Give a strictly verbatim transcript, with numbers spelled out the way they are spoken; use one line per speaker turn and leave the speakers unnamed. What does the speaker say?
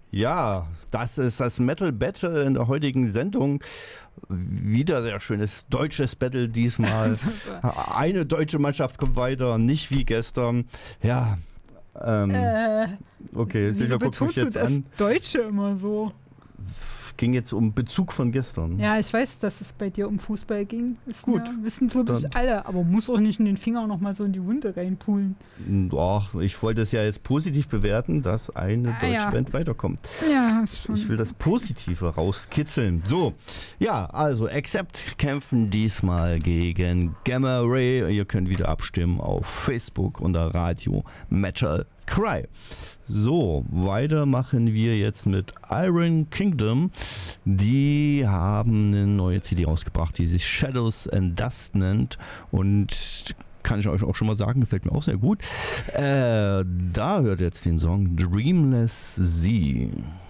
Ja, das ist das Metal Battle in der heutigen Sendung. Wieder sehr schönes deutsches Battle diesmal. Eine deutsche Mannschaft kommt weiter, nicht wie gestern. Ja, ähm,
Äh,
okay,
wieso
Silvia guckt mich
betonst du
jetzt
das
an.
Deutsche immer so?
Ging jetzt um Bezug von gestern.
Ja, ich weiß, dass es bei dir um Fußball ging. Ist
Gut,
Mir, wissen wirklich
dann-
alle, aber muss auch nicht in den Finger nochmal so in die Wunde reinpulen.
Ach, ich wollte es ja jetzt positiv bewerten, dass eine
Ah,
deutsche
ja.
Band weiterkommt.
Ja, ist schon.
Ich will das Positive rauskitzeln. So, ja, also Accept kämpfen diesmal gegen Gamma Ray. Ihr könnt wieder abstimmen auf Facebook unter Radio Metal Cry. So, weiter machen wir jetzt mit Iron Kingdom. Die haben eine neue C D rausgebracht, die sich Shadows and Dust nennt. Und kann ich euch auch schon mal sagen, gefällt mir auch sehr gut. Äh, da hört jetzt den Song Dreamless Sea.